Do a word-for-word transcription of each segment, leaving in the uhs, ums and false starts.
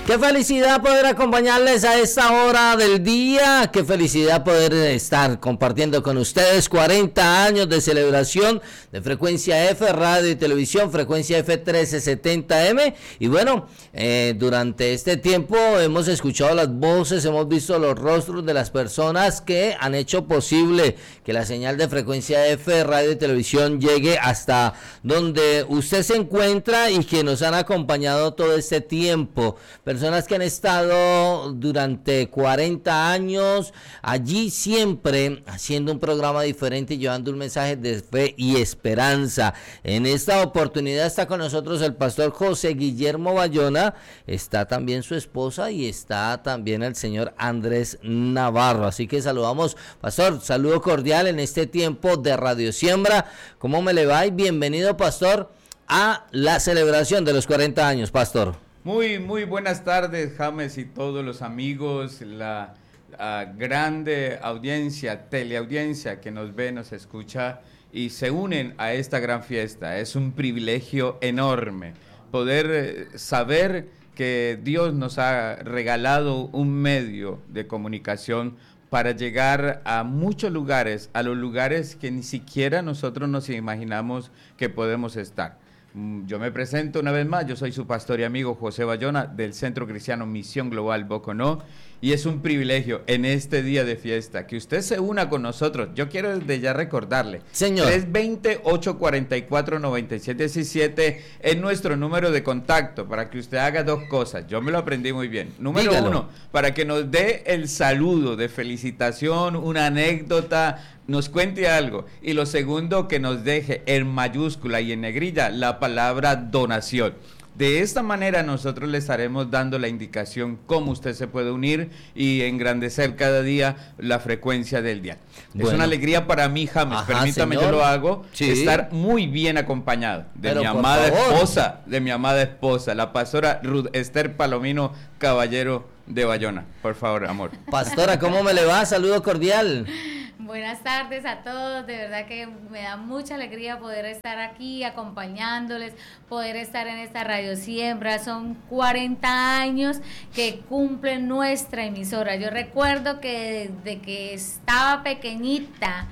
Qué felicidad poder acompañarles a esta hora del día, qué felicidad poder estar compartiendo con ustedes cuarenta años de celebración de Frecuencia F, radio y televisión, Frecuencia F trece setenta M. Y bueno, eh, durante este tiempo hemos escuchado las voces, hemos visto los rostros de las personas que han hecho posible que la señal de Frecuencia F, radio y televisión llegue hasta donde usted se encuentra y que nos han acompañado todo este tiempo. Personas que han estado durante cuarenta años allí siempre haciendo un programa diferente y llevando un mensaje de fe y esperanza. En esta oportunidad está con nosotros el pastor José Guillermo Bayona, está también su esposa y está también el señor Andrés Navarro. Así que saludamos, pastor, saludo cordial en este tiempo de Radio Siembra. ¿Cómo me le va? Y bienvenido, pastor, a la celebración de los cuarenta años, pastor. Muy, muy buenas tardes, James y todos los amigos, la uh, grande audiencia, teleaudiencia que nos ve, nos escucha y se unen a esta gran fiesta. Es un privilegio enorme poder saber que Dios nos ha regalado un medio de comunicación para llegar a muchos lugares, a los lugares que ni siquiera nosotros nos imaginamos que podemos estar. Yo me presento una vez más, yo soy su pastor y amigo José Bayona del Centro Cristiano Misión Global Boconó, y es un privilegio en este día de fiesta que usted se una con nosotros. Yo quiero desde ya recordarle, señor, tres dos cero, ocho cuatro cuatro, nueve siete seis siete es nuestro número de contacto para que usted haga dos cosas. Yo me lo aprendí muy bien. Número Dígalo. uno, para que nos dé el saludo de felicitación, una anécdota, nos cuente algo. Y lo segundo, que nos deje en mayúscula y en negrilla la palabra donación. De esta manera nosotros le estaremos dando la indicación cómo usted se puede unir y engrandecer cada día la frecuencia del dial. Bueno. Es una alegría para mí, James, Ajá, permítame, señor. Yo lo hago, sí. Estar muy bien acompañado de Pero mi amada favor. esposa, de mi amada esposa, la pastora Ruth Esther Palomino Caballero de Bayona. Por favor, amor. Pastora, ¿cómo me le va? Saludo cordial. Buenas tardes a todos, de verdad que me da mucha alegría poder estar aquí acompañándoles, poder estar en esta Radio Siembra. Son cuarenta años que cumple nuestra emisora. Yo recuerdo que desde que estaba pequeñita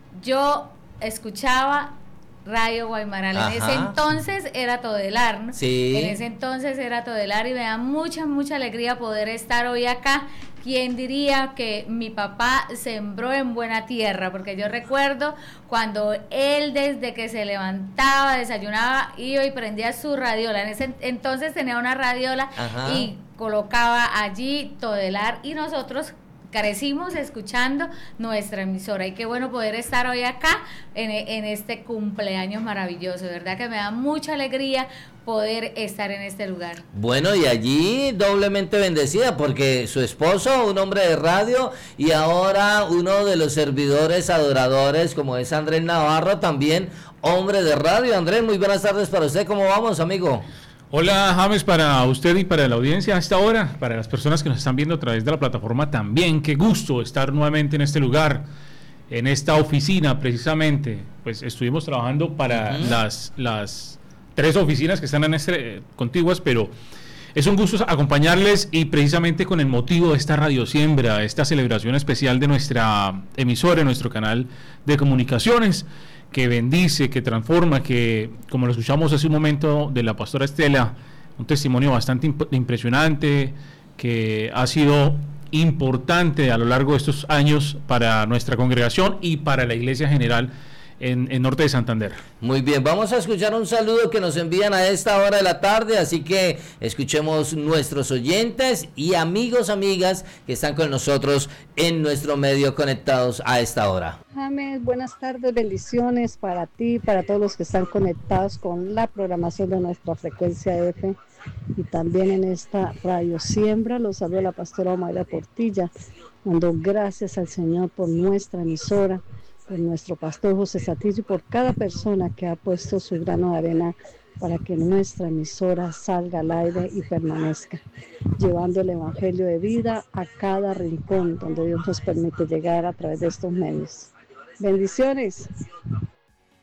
yo escuchaba Radio Guaymaral. Ajá. En ese entonces era Todelar, ¿no? Sí. En ese entonces era Todelar y me da mucha, mucha alegría poder estar hoy acá. ¿Quién diría que mi papá sembró en buena tierra? Porque yo recuerdo cuando él desde que se levantaba, desayunaba, iba y prendía su radiola. En ese entonces tenía una radiola. Ajá. Y colocaba allí Todelar y nosotros crecimos escuchando nuestra emisora y qué bueno poder estar hoy acá en, en este cumpleaños maravilloso, de verdad que me da mucha alegría poder estar en este lugar. Bueno, y allí doblemente bendecida porque su esposo, un hombre de radio, y ahora uno de los servidores adoradores como es Andrés Navarro, también hombre de radio. Andrés, muy buenas tardes para usted, ¿cómo vamos, amigo? Hola, James, para usted y para la audiencia a esta hora, para las personas que nos están viendo a través de la plataforma también, qué gusto estar nuevamente en este lugar, en esta oficina precisamente. Pues estuvimos trabajando para uh-huh. las, las tres oficinas que están en este, contiguas, pero es un gusto acompañarles y precisamente con el motivo de esta Radio Siembra, esta celebración especial de nuestra emisora, nuestro canal de comunicaciones, que bendice, que transforma, que, como lo escuchamos hace un momento de la pastora Estela, un testimonio bastante imp- impresionante, que ha sido importante a lo largo de estos años para nuestra congregación y para la iglesia general en, en Norte de Santander. Muy bien, vamos a escuchar un saludo que nos envían a esta hora de la tarde, así que escuchemos nuestros oyentes y amigos, amigas que están con nosotros en nuestro medio conectados a esta hora. James, buenas tardes, bendiciones para ti, para todos los que están conectados con la programación de nuestra frecuencia F y también en esta Radio Siembra. Los saluda la pastora Omaira Portilla, dando gracias al Señor por nuestra emisora, por nuestro pastor José Satillo y por cada persona que ha puesto su grano de arena para que nuestra emisora salga al aire y permanezca, llevando el evangelio de vida a cada rincón donde Dios nos permite llegar a través de estos medios. Bendiciones.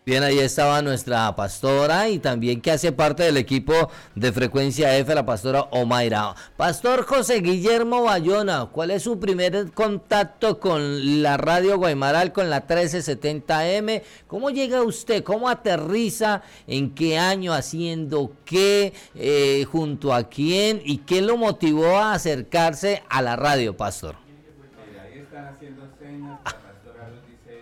Bien, ahí estaba nuestra pastora y también que hace parte del equipo de Frecuencia F, la pastora Omaira. Pastor José Guillermo Bayona, ¿cuál es su primer contacto con la radio Guaymaral, con la trece setenta M? ¿Cómo llega usted? ¿Cómo aterriza? ¿En qué año? ¿Haciendo qué? Eh, ¿Junto a quién? ¿Y qué lo motivó a acercarse a la radio, pastor? Ahí están haciendo señas, la pastora Ruth dice...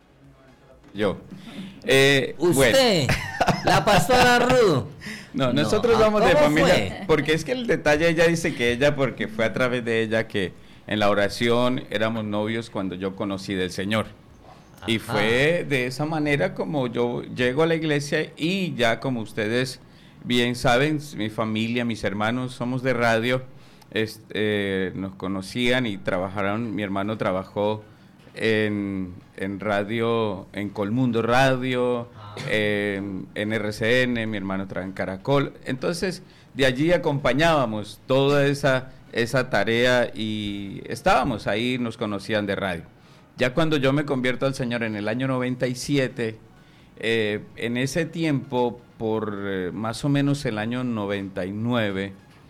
Yo. Eh, ¿Usted? Bueno. ¿La pastora Ruth? No, No, nosotros somos de ¿cómo familia, fue? porque es que el detalle, ella dice que ella, porque fue a través de ella que en la oración éramos novios cuando yo conocí del Señor. Y Ajá. fue de esa manera como yo llego a la iglesia y ya como ustedes bien saben, mi familia, mis hermanos somos de radio, este, eh, nos conocían y trabajaron, mi hermano trabajó en, en radio, en Colmundo Radio, eh, en R C N, mi hermano trabaja en Caracol, entonces de allí acompañábamos toda esa, esa tarea y estábamos ahí, nos conocían de radio. Ya cuando yo me convierto al Señor en el año noventa y siete, eh, en ese tiempo, por eh, más o menos el año noventa y nueve,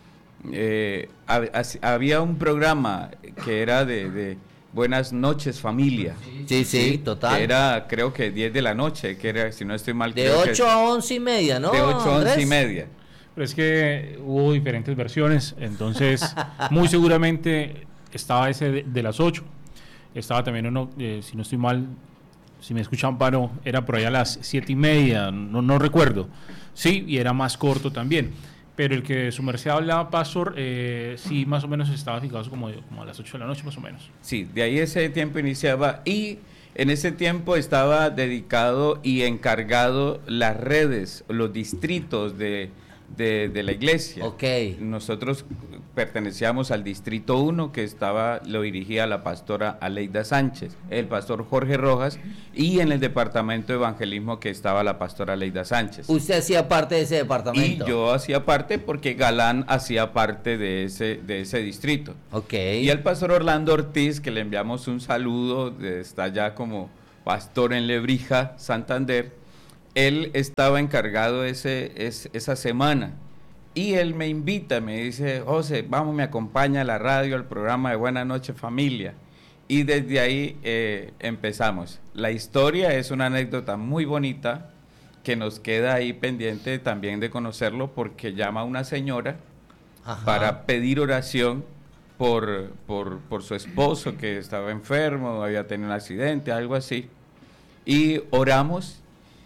eh, hab- había un programa que era de... de Buenas noches, familia. Sí, sí, total. Que era, creo que diez de la noche, que era, si no estoy mal. De creo que ocho a once y media, ¿no? De ocho a once y Andrés? media. Pero es que hubo diferentes versiones, entonces muy seguramente estaba ese de, de las ocho, estaba también uno, eh, si no estoy mal, si me escuchan paro, era por ahí a las siete y media, no, no recuerdo, sí, y era más corto también. Pero el que su merced hablaba, pastor, eh, sí, más o menos estaba fijado como, como a las ocho de la noche, más o menos. Sí, de ahí ese tiempo iniciaba y en ese tiempo estaba dedicado y encargado las redes, los distritos de, de, de la iglesia. Ok. Nosotros pertenecíamos al distrito uno que estaba, lo dirigía la pastora Aleida Sánchez, el pastor Jorge Rojas, y en el departamento de evangelismo que estaba la pastora Aleida Sánchez. Usted hacía parte de ese departamento. Y yo hacía parte porque Galán hacía parte de ese, de ese distrito. Ok. Y el pastor Orlando Ortiz, que le enviamos un saludo, de- está ya como pastor en Lebrija, Santander, él estaba encargado ese, es, esa semana. Y él me invita, me dice, José, vamos, me acompaña a la radio, al programa de Buenas noches Familia. Y desde ahí eh, empezamos. La historia es una anécdota muy bonita que nos queda ahí pendiente también de conocerlo porque llama a una señora Ajá. para pedir oración por, por, por su esposo que estaba enfermo, había tenido un accidente, algo así. Y oramos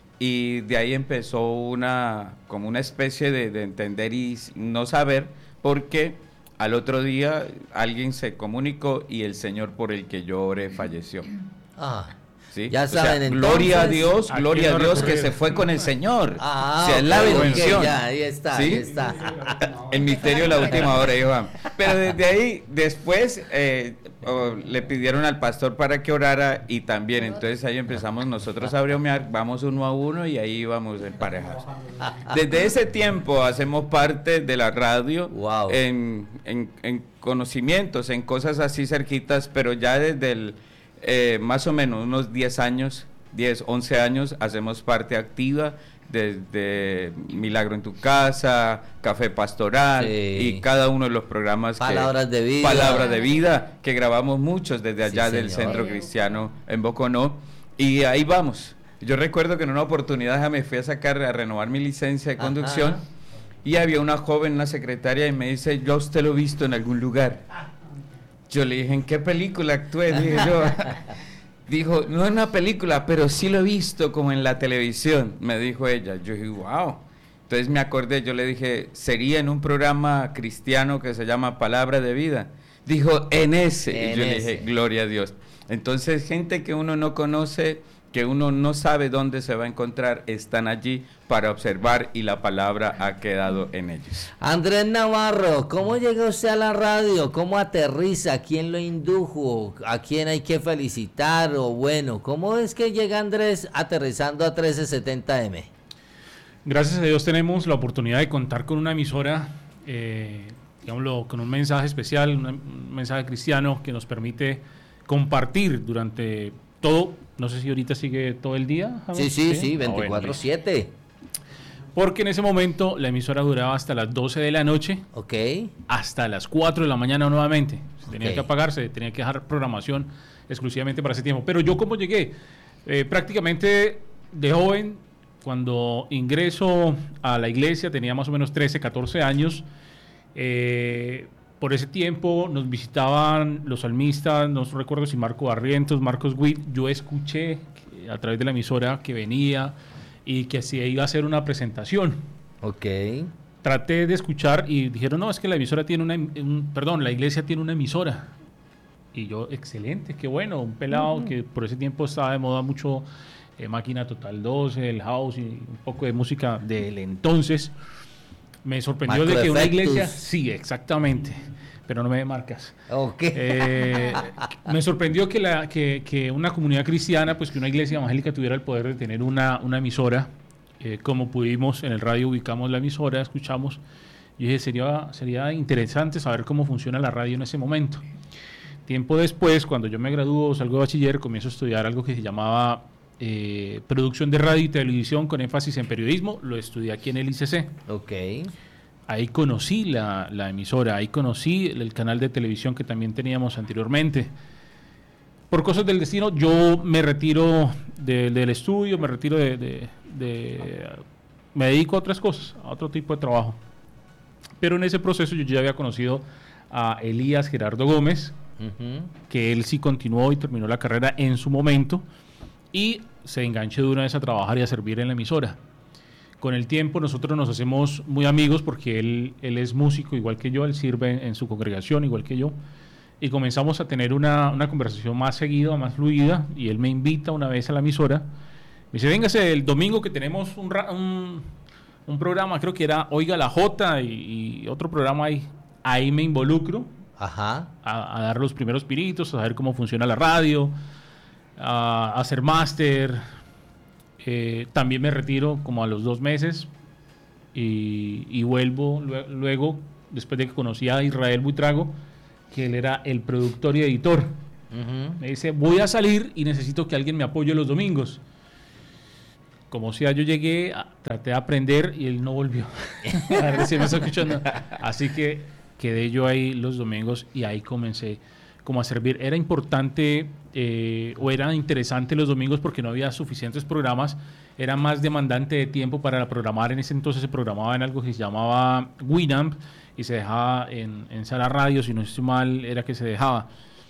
y de ahí empezó una como una especie de, de entender y no saber, porque al otro día alguien se comunicó y el señor por el que yo oré falleció. Ah. ¿Sí? Ya O sea, saben, gloria a entonces, Dios, ¿a gloria quién a no Dios que recurrir? se fue con el Señor. Ah, O sea, es la ok, ok, bendición. ya, ahí está, ¿Sí? ahí está. El misterio de la última hora, Iván. Pero desde ahí, después eh, oh, le pidieron al pastor para que orara y también, entonces ahí empezamos nosotros a bromear, vamos uno a uno y ahí vamos emparejados. Desde ese tiempo hacemos parte de la radio Wow. en, en, en conocimientos, en cosas así cerquitas, pero ya desde el, eh, más o menos unos diez años, diez, once años, hacemos parte activa desde Milagro en tu Casa, Café Pastoral Sí. y cada uno de los programas que- Palabras de vida. Palabras de vida, que grabamos muchos desde allá Sí, del señor. Centro Cristiano en Boconó, y ahí vamos. Yo recuerdo que en una oportunidad ya me fui a sacar, a renovar mi licencia de Ajá. conducción, y había una joven, una secretaria, y me dice, yo a usted lo he visto en algún lugar. Yo le dije, ¿en qué película actué? Dije yo. Dijo, no es una película, pero sí lo he visto como en la televisión, me dijo ella. Yo dije, wow. Entonces me acordé, yo le dije, sería en un programa cristiano que se llama Palabra de Vida. Dijo, en ese. En y yo le ese. dije, gloria a Dios. Entonces, gente que uno no conoce, que uno no sabe dónde se va a encontrar, están allí para observar y la palabra ha quedado en ellos. Andrés Navarro, ¿cómo llega usted a la radio? ¿Cómo aterriza? ¿Quién lo indujo? ¿A quién hay que felicitar? O bueno, ¿cómo es que llega Andrés aterrizando a trece setenta M? Gracias a Dios tenemos la oportunidad de contar con una emisora, eh, digámoslo, con un mensaje especial, una- un mensaje cristiano que nos permite compartir durante todo, no sé si ahorita sigue todo el día. James. Sí, sí, sí, veinticuatro siete. Porque en ese momento la emisora duraba hasta las doce de la noche, ok, hasta las cuatro de la mañana nuevamente. Se tenía okay. que apagarse, tenía que dejar programación exclusivamente para ese tiempo. Pero yo como llegué, eh, prácticamente de joven, cuando ingreso a la iglesia, tenía más o menos trece, catorce años. Eh, por ese tiempo nos visitaban los salmistas, no recuerdo si Marco Barrientos, Marcos Witt. Yo escuché a través de la emisora que venía y que se iba a hacer una presentación. Ok. Traté de escuchar y dijeron, no, es que la emisora tiene una, un, perdón, la iglesia tiene una emisora. Y yo, excelente, qué bueno, un pelado uh-huh. que por ese tiempo estaba de moda mucho eh, Máquina Total doce, el house y un poco de música del entonces. Me sorprendió Marco de que una iglesia, sí, exactamente, pero no me marcas. Okay. Eh, me sorprendió que, la, que, que una comunidad cristiana, pues que una iglesia evangélica tuviera el poder de tener una, una emisora, eh, como pudimos en el radio ubicamos la emisora, escuchamos, y dije, sería, sería interesante saber cómo funciona la radio en ese momento. Tiempo después, cuando yo me gradúo, salgo de bachiller, comienzo a estudiar algo que se llamaba eh, producción de radio y televisión con énfasis en periodismo, lo estudié aquí en el I C C. Ok. Ahí conocí la, la emisora, ahí conocí el, el canal de televisión que también teníamos anteriormente. Por cosas del destino, yo me retiro de, del estudio, me retiro de, de, de... me dedico a otras cosas, a otro tipo de trabajo. Pero en ese proceso yo ya había conocido a Elías Gerardo Gómez, uh-huh. que él sí continuó y terminó la carrera en su momento, y se enganchó de una vez a trabajar y a servir en la emisora. Con el tiempo nosotros nos hacemos muy amigos porque él, él es músico igual que yo, él sirve en, en su congregación igual que yo, y comenzamos a tener una, una conversación más seguida, más fluida, y él me invita una vez a la emisora, me dice, véngase el domingo que tenemos un, un, un programa, creo que era Oiga la Jota y, y otro programa ahí, ahí me involucro. Ajá. A, a dar los primeros pinitos, a saber cómo funciona la radio, a, a hacer máster. Eh, también me retiro como a los dos meses y, y vuelvo luego, luego, después de que conocí a Israel Buitrago, que él era el productor y editor. Uh-huh. Me dice, voy a salir y necesito que alguien me apoye los domingos. Como sea, yo llegué, a, traté de aprender y él no volvió. A ver si me está escuchando. Así que quedé yo ahí los domingos y ahí comencé como a servir. Era importante eh, o era interesante los domingos porque no había suficientes programas, era más demandante de tiempo para programar. En ese entonces se programaba en algo que se llamaba Winamp y se dejaba en, en Sala Radio, si no estoy mal era que se dejaba.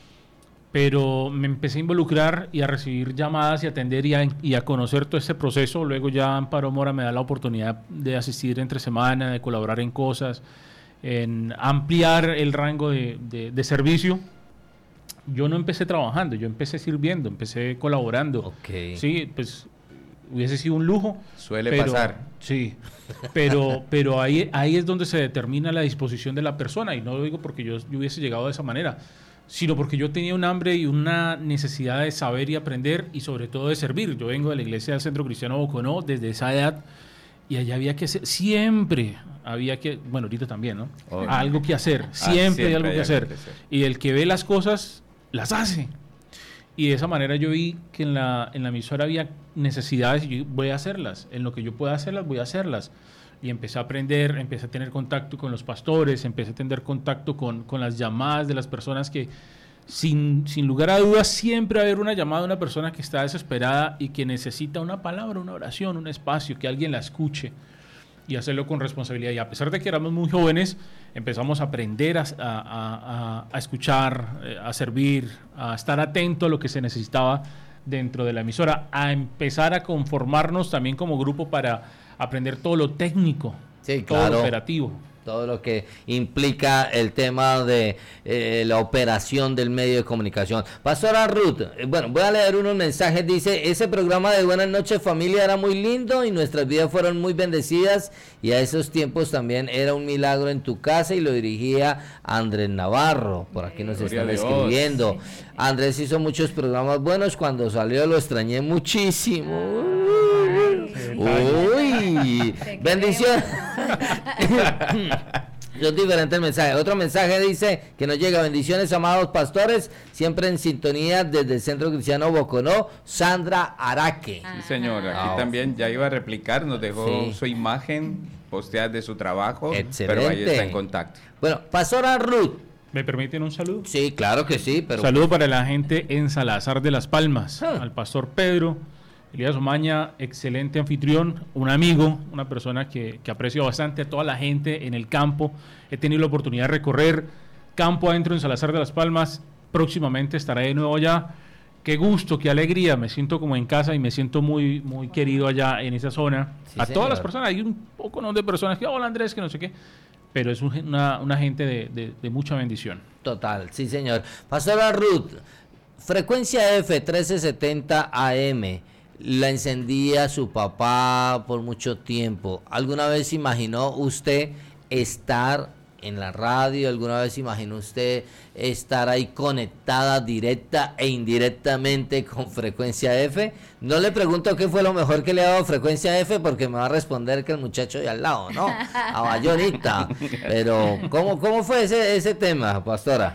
Pero me empecé a involucrar y a recibir llamadas y atender y a, y a conocer todo este proceso. Luego ya Amparo Mora me da la oportunidad de asistir entre semana, de colaborar en cosas, en ampliar el rango de, de, de servicio. Yo no empecé trabajando, yo empecé sirviendo, empecé colaborando. Okay. Sí, pues hubiese sido un lujo. Suele pero, pasar. Sí, pero, pero ahí, ahí es donde se determina la disposición de la persona, y no lo digo porque yo, yo hubiese llegado de esa manera, sino porque yo tenía un hambre y una necesidad de saber y aprender, y sobre todo de servir. Yo vengo de la iglesia del Centro Cristiano Boconó desde esa edad, y allá había que hacer, siempre había que, bueno, ahorita también, ¿no? Oh. Algo que hacer, siempre, ah, siempre hay algo que hacer. que hacer. Y el que ve las cosas, las hace. Y de esa manera yo vi que en la, en la emisora había necesidades y yo voy a hacerlas. En lo que yo pueda hacerlas, voy a hacerlas. Y empecé a aprender, empecé a tener contacto con los pastores, empecé a tener contacto con, con las llamadas de las personas que, sin, sin lugar a dudas, siempre va a haber una llamada de una persona que está desesperada y que necesita una palabra, una oración, un espacio, que alguien la escuche, y hacerlo con responsabilidad. Y a pesar de que éramos muy jóvenes, empezamos a aprender a, a, a, a escuchar, a servir, a estar atento a lo que se necesitaba dentro de la emisora, a empezar a conformarnos también como grupo para aprender todo lo técnico, sí, todo claro. lo operativo. Todo lo que implica el tema de eh, la operación del medio de comunicación. Pastora Ruth, eh, bueno, voy a leer unos mensajes. Dice, ese programa de Buenas noches familia era muy lindo y nuestras vidas fueron muy bendecidas, y a esos tiempos también era un milagro en tu casa, y lo dirigía Andrés Navarro. Por aquí nos Gloria están escribiendo. Andrés hizo muchos programas buenos, cuando salió lo extrañé muchísimo. Uy, bendiciones. Son diferentes mensajes. Otro mensaje dice que nos llega: bendiciones, amados pastores, siempre en sintonía desde el Centro Cristiano Boconó, Sandra Araque. Sí, señora, aquí Ah, también ya iba a replicar, nos dejó sí. su imagen posteada de su trabajo, Excelente. pero ahí está en contacto. Bueno, pastora Ruth. ¿Me permiten un saludo? Sí, claro que sí, pero... Saludo para la gente en Salazar de las Palmas, Ah. al pastor Pedro, Elías Omaña, excelente anfitrión, un amigo, una persona que, que aprecio bastante, a toda la gente en el campo. He tenido la oportunidad de recorrer campo adentro en Salazar de las Palmas, próximamente estaré de nuevo allá. Qué gusto, qué alegría, me siento como en casa y me siento muy, muy querido allá en esa zona. Sí, a señor. todas las personas, hay un poco ¿no? de personas que, hola Andrés, que no sé qué, pero es un- una, una gente de, de, de mucha bendición. Total, sí señor. Pastora Ruth, frecuencia F trece setenta A M, la encendía su papá por mucho tiempo. ¿Alguna vez imaginó usted estar en la radio? ¿Alguna vez imaginó usted estar ahí conectada directa e indirectamente con frecuencia F? No le pregunto qué fue lo mejor que le ha dado frecuencia F, porque me va a responder que el muchacho de al lado, ¿no? A Bayonita. Pero, ¿cómo, cómo fue ese, ese tema, pastora?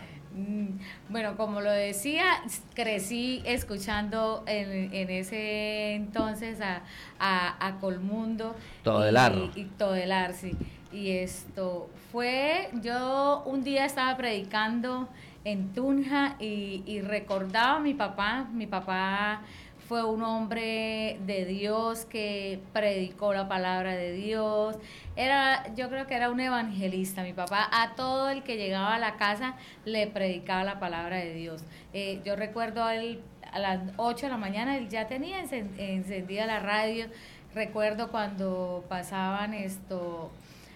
Bueno, como lo decía, crecí escuchando en, en ese entonces a, a, a Colmundo. Todelar. Y, y Todelar, sí. Y esto fue, yo un día estaba predicando en Tunja y, y recordaba a mi papá. Mi papá fue un hombre de Dios que predicó la palabra de Dios. Era, yo creo que era un evangelista. Mi papá a todo el que llegaba a la casa le predicaba la palabra de Dios. Eh, yo recuerdo a él a las ocho de la mañana, él ya tenía encend- encendida la radio. Recuerdo cuando pasaban esto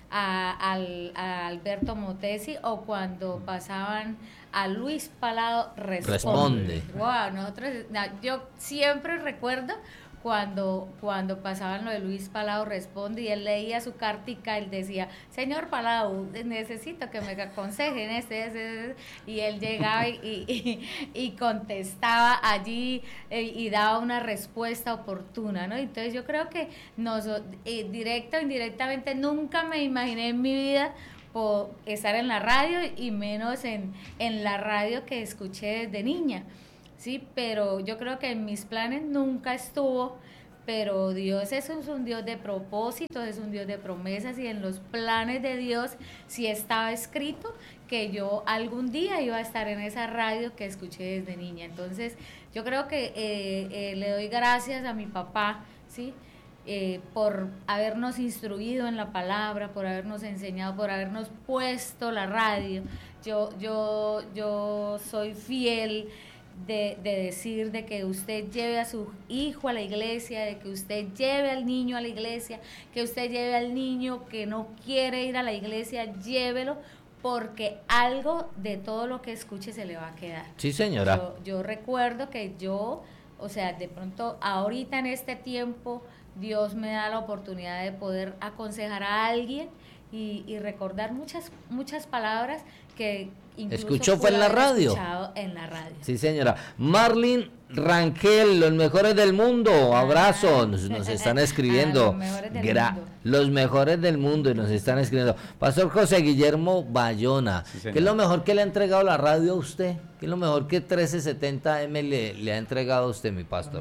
a, al, a Alberto Motesi, o cuando pasaban a Luis Palado Responde. Responde. Wow, nosotros, na- yo siempre recuerdo cuando, cuando pasaban lo de Luis Palado Responde y él leía su cartica, él decía: señor Palado, necesito que me aconsejen este, este, este", y él llegaba y, y, y contestaba allí eh, y daba una respuesta oportuna, ¿no? Entonces yo creo que nos, eh, directa o indirectamente, nunca me imaginé en mi vida por estar en la radio, y menos en, en la radio que escuché desde niña. Sí, pero yo creo que en mis planes nunca estuvo, pero Dios es un Dios de propósitos, es un Dios de promesas, y en los planes de Dios sí estaba escrito que yo algún día iba a estar en esa radio que escuché desde niña. Entonces yo creo que eh, eh, le doy gracias a mi papá, ¿sí? Eh, por habernos instruido en la palabra, por habernos enseñado, por habernos puesto la radio. Yo, yo, yo soy fiel De, de decir de que usted lleve a su hijo a la iglesia, de que usted lleve al niño a la iglesia, que usted lleve al niño que no quiere ir a la iglesia, llévelo, porque algo de todo lo que escuche se le va a quedar. Sí, señora. Yo, yo recuerdo que yo, o sea, de pronto ahorita en este tiempo, Dios me da la oportunidad de poder aconsejar a alguien y, y recordar muchas, muchas palabras que incluso ¿Escuchó fue en la pude haber radio? escuchado en la radio. Sí, señora. Marlene Rangel, los mejores del mundo. Abrazos. Nos, nos están escribiendo. Ah, los mejores del Gra- mundo. Los mejores del mundo, y nos están escribiendo. Pastor José Guillermo Bayona, Sí, señor. ¿qué es lo mejor que le ha entregado la radio a usted? ¿Qué es lo mejor que trece setenta M le, le ha entregado a usted, mi pastor?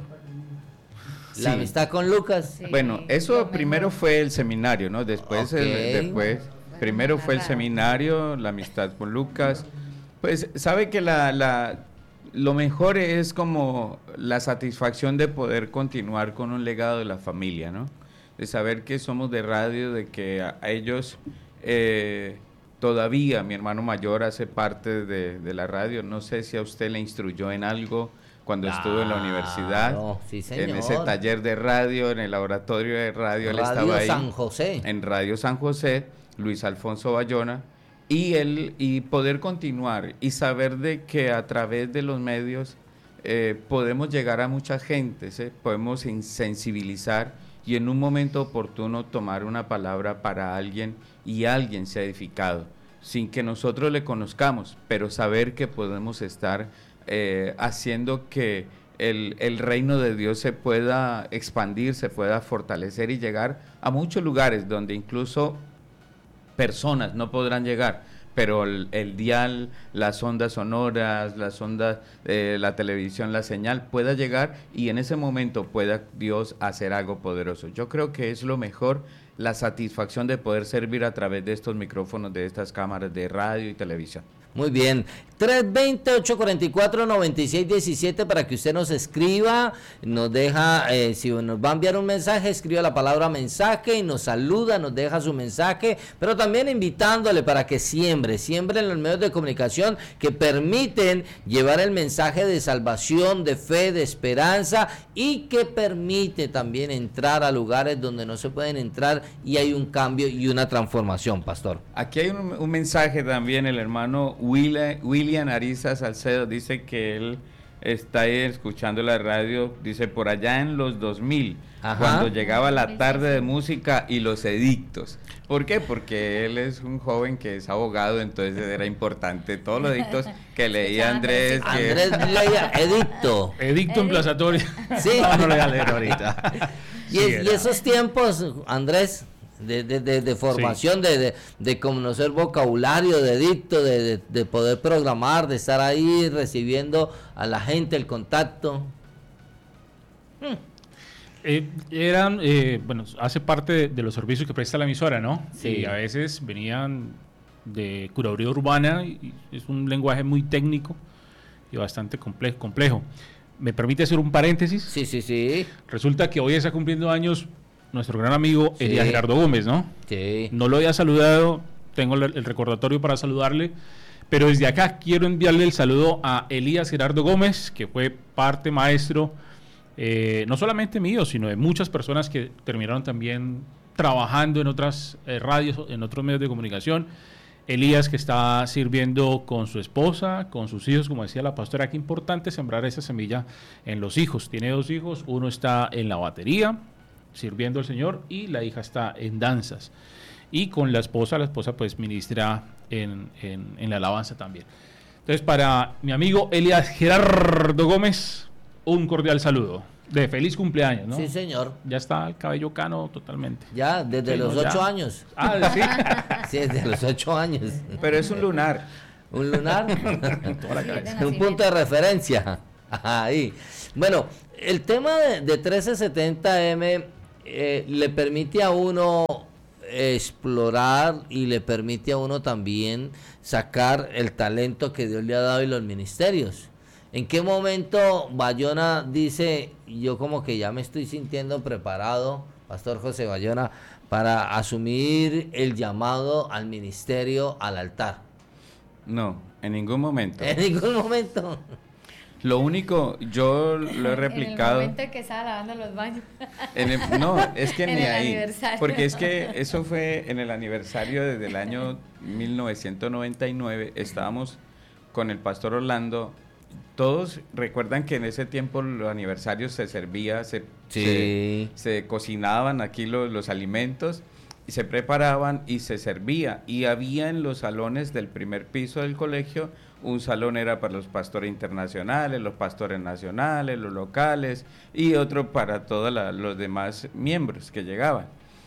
La Sí. amistad con Lucas. Sí, Bueno, lo eso mejor. primero fue el seminario, ¿no? Después, el- Ok. después primero fue el seminario, la amistad con Lucas. Pues sabe que la, la, lo mejor es como la satisfacción de poder continuar con un legado de la familia, ¿no? De saber que somos de radio, de que a, a ellos eh, todavía, mi hermano mayor hace parte de, de la radio. No sé si a usted le instruyó en algo cuando estuvo en la universidad, Claro, sí, en ese señor. taller de radio, en el laboratorio de radio, él Radio estaba ahí. San José. En Radio San José, Luis Alfonso Bayona, y él, y poder continuar y saber de que a través de los medios eh, podemos llegar a mucha gente, ¿sí? Podemos in- sensibilizar y en un momento oportuno tomar una palabra para alguien y alguien sea edificado, sin que nosotros le conozcamos, pero saber que podemos estar eh, haciendo que el, el reino de Dios se pueda expandir, se pueda fortalecer y llegar a muchos lugares donde incluso personas no podrán llegar, pero el, el dial, las ondas sonoras, las ondas, eh, la televisión, la señal pueda llegar y en ese momento pueda Dios hacer algo poderoso. Yo creo que es lo mejor, la satisfacción de poder servir a través de estos micrófonos, de estas cámaras de radio y televisión. Muy bien, tres dos cero, ocho cuatro cuatro, nueve seis uno siete para que usted nos escriba, nos deja, eh, si nos va a enviar un mensaje, escriba la palabra mensaje y nos saluda, nos deja su mensaje, pero también invitándole para que siembre, siembre en los medios de comunicación que permiten llevar el mensaje de salvación, de fe, de esperanza y que permite también entrar a lugares donde no se pueden entrar y hay un cambio y una transformación, pastor. Aquí hay un, un mensaje también, el hermano William, William Ariza Salcedo dice que él está ahí escuchando la radio, dice por allá en los dos mil, ajá, cuando llegaba la tarde de música y los edictos. ¿Por qué? Porque él es un joven que es abogado, entonces era importante todos los edictos que leía Andrés. Que... Andrés leía edicto. Edicto emplazatorio. Sí. No, no lo voy a leer ahorita. Y, es, y esos tiempos, Andrés, de, de, de, de formación, sí, de, de, de conocer vocabulario, de edicto, de, de, de poder programar, de estar ahí recibiendo a la gente, el contacto. Hmm. Eh, eran, eh, bueno, hace parte de, de los servicios que presta la emisora, ¿no? Sí. Y a veces venían de curaduría urbana y, y es un lenguaje muy técnico y bastante complejo. complejo. ¿Me permite hacer un paréntesis? Sí, sí, sí. Resulta que hoy está cumpliendo años nuestro gran amigo sí. Elías Gerardo Gómez, ¿no? Sí. No lo había saludado, tengo el, el recordatorio para saludarle, pero desde acá quiero enviarle el saludo a Elías Gerardo Gómez, que fue parte maestro, eh, no solamente mío, sino de muchas personas que terminaron también trabajando en otras eh, radios, en otros medios de comunicación. Elías, que está sirviendo con su esposa, con sus hijos, como decía la pastora, qué importante sembrar esa semilla en los hijos. Tiene dos hijos, uno está en la batería, sirviendo al Señor, y la hija está en danzas. Y con la esposa, la esposa pues ministra en, en, en la alabanza también. Entonces, para mi amigo Elías Gerardo Gómez, un cordial saludo. De feliz cumpleaños, ¿no? Sí, señor. Ya está el cabello cano totalmente. Ya, desde sí, los no, ocho ya. años. Ah, sí. Sí, desde los ocho años. Pero es un lunar. ¿Un lunar? Toda la cabeza. Un punto de referencia. Ahí. Bueno, el tema de, de trece setenta eme eh, le permite a uno explorar y le permite a uno también sacar el talento que Dios le ha dado y los ministerios. ¿En qué momento Bayona dice, yo como que ya me estoy sintiendo preparado, Pastor José Bayona, para asumir el llamado al ministerio, al altar? No, en ningún momento. En ningún momento. Lo único, yo lo he replicado. En el momento que estaba lavando los baños. En el, no, es que En ni el ahí. aniversario. Porque es que eso fue en el aniversario desde el año mil novecientos noventa y nueve. Estábamos con el pastor Orlando. Todos recuerdan que en ese tiempo los aniversarios se servía, se, sí. se, se cocinaban aquí los, los alimentos y se preparaban y se servía. Y había en los salones del primer piso del colegio, un salón era para los pastores internacionales, los pastores nacionales, los locales y otro para todos la, los demás miembros que llegaban.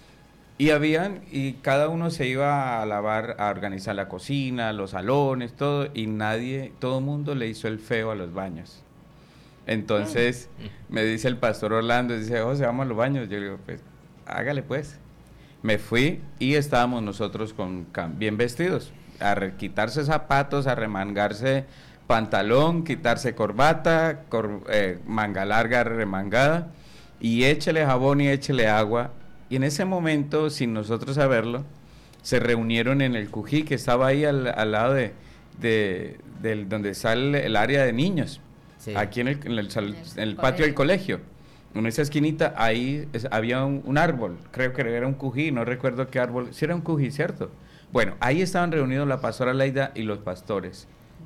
Y habían, y cada uno se iba a lavar, a organizar la cocina, los salones, todo, y nadie, todo el mundo le hizo el feo a los baños. Entonces, me dice el pastor Orlando, dice, José, vamos a los baños. Yo le digo, pues, hágale pues. Me fui y estábamos nosotros con bien vestidos, a re, quitarse zapatos, a remangarse pantalón, quitarse corbata, cor, eh, manga larga, remangada, y échele jabón y échele agua. Y en ese momento, sin nosotros saberlo, se reunieron en el Cují, que estaba ahí al, al lado de, de, de donde sale el área de niños, sí. Aquí en el, en el, en el patio del colegio. En esa esquinita, ahí es, había un, un árbol, creo que era un Cují, no recuerdo qué árbol, sí era un Cují, ¿cierto? Bueno, ahí estaban reunidos la pastora Leida y los pastores.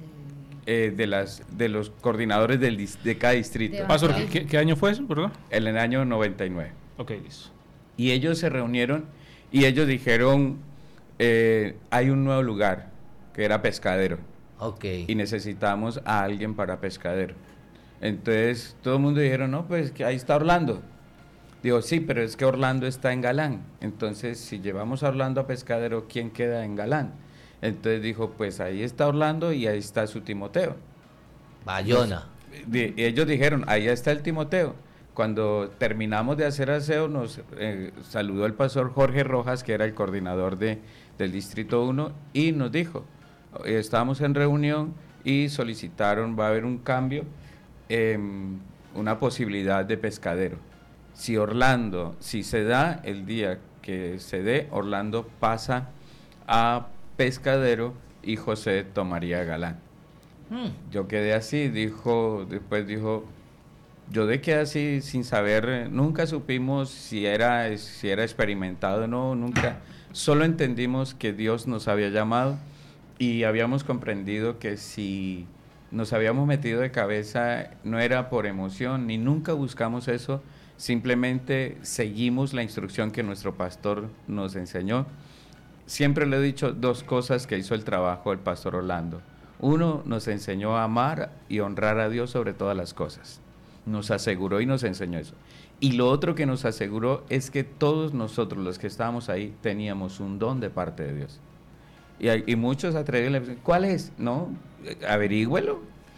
Eh, de las de los coordinadores del, de cada distrito. Pastor, ¿qué, ¿qué año fue eso, perdón? En el año noventa y nueve. Ok, listo. Y ellos se reunieron y ellos dijeron, eh, hay un nuevo lugar, que era Pescadero. Okay. Y necesitamos a alguien para Pescadero. Entonces todo el mundo dijeron, no, pues que ahí está Orlando. Digo, sí, pero es que Orlando está en Galán. Entonces, si llevamos a Orlando a Pescadero, ¿quién queda en Galán? Entonces dijo, pues ahí está Orlando y ahí está su Timoteo. Bayona. Di- y ellos dijeron, ahí está el Timoteo. Cuando terminamos de hacer aseo, nos eh, saludó el pastor Jorge Rojas, que era el coordinador de, del Distrito uno, y nos dijo, eh, estábamos en reunión y solicitaron, va a haber un cambio, eh, una posibilidad de Pescadero. Si Orlando, si se da el día que se dé, Orlando pasa a Pescadero y José tomaría Galán. Mm. Yo quedé así, dijo, después dijo, yo de quedé así sin saber, nunca supimos si era, si era experimentado o no, nunca, solo entendimos que Dios nos había llamado y habíamos comprendido que si nos habíamos metido de cabeza no era por emoción, ni nunca buscamos eso, simplemente seguimos la instrucción que nuestro pastor nos enseñó. Siempre le he dicho dos cosas que hizo el trabajo del pastor Orlando. Uno, nos enseñó a amar y honrar a Dios sobre todas las cosas. Nos aseguró y nos enseñó eso. Y lo otro que nos aseguró es que todos nosotros, los que estábamos ahí, teníamos un don de parte de Dios. Y, hay- y muchos atrevidos le dicen, ¿cuál es? No, averígüelo.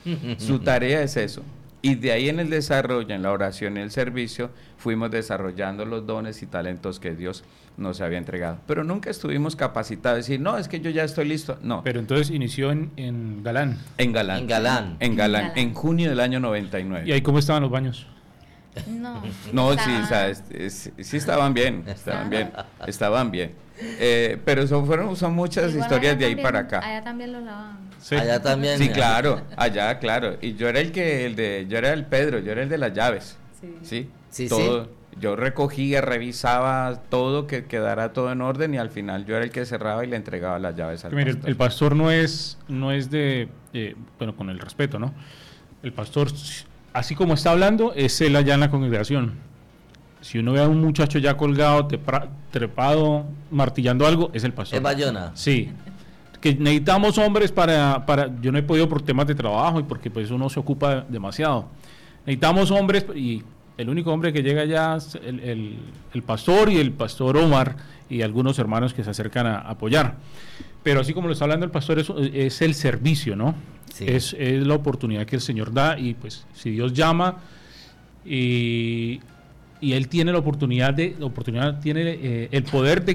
Su tarea es eso. Y de ahí en el desarrollo, en la oración y el servicio, fuimos desarrollando los dones y talentos que Dios nos había entregado. Pero nunca estuvimos capacitados de decir, no, es que yo ya estoy listo. No, Pero entonces inició en, en Galán. en Galán. En Galán. En Galán, En Galán. en junio del año noventa y nueve. ¿Y ahí cómo estaban los baños? No, No, sí, estaba- o sea, es- es- sí estaban bien, estaban bien, estaban bien. Eh, pero son, fueron, son muchas Igual historias allá de ahí también- para acá. Allá también lo lavaban. Sí. Allá también. Sí, claro, allá, claro. Y yo era el que, el de, yo era el Pedro, yo era el de las llaves. Sí. Sí, Sí, todo. Yo recogía, revisaba todo, que quedara todo en orden y al final yo era el que cerraba y le entregaba las llaves al Mire, el, pastor. el pastor no es, no es de, eh, bueno, con el respeto, ¿no? El pastor, así como está hablando, es él allá en la congregación. Si uno ve a un muchacho ya colgado, tepra- trepado, martillando algo, es el pastor. Es Bayona. Sí. Que necesitamos hombres para, para, yo no he podido por temas de trabajo y porque pues uno se ocupa demasiado. Necesitamos hombres y el único hombre que llega allá es el, el, el pastor y el pastor Omar y algunos hermanos que se acercan a apoyar. Pero así como lo está hablando el pastor, es, es el servicio, ¿no? Sí. Es, es la oportunidad que el Señor da y pues si Dios llama y, y Él tiene la oportunidad, de, la oportunidad tiene eh, el poder de